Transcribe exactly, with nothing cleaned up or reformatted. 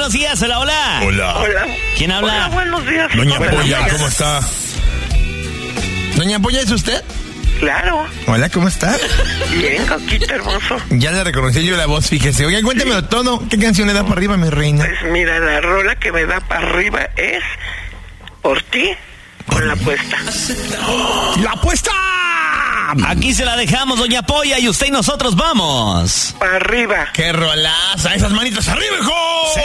buenos días. Hola, hola. Hola. Hola. ¿Quién habla? Hola, buenos días. Doña Buenos Polla, días. ¿cómo está? Doña Polla, ¿es usted? Claro. Hola, ¿cómo está? Bien, Coquito hermoso. Ya le reconocí yo la voz, fíjese. Oiga, cuéntemelo todo. ¿Qué canción le da para arriba, mi reina? Pues mira, la rola que me da para arriba es Por ti, con la apuesta. ¡La apuesta! Aquí se la dejamos, doña Polla, y usted y nosotros vamos. Para arriba. ¡Qué rolaza! ¡Esas manitas arriba, hijo!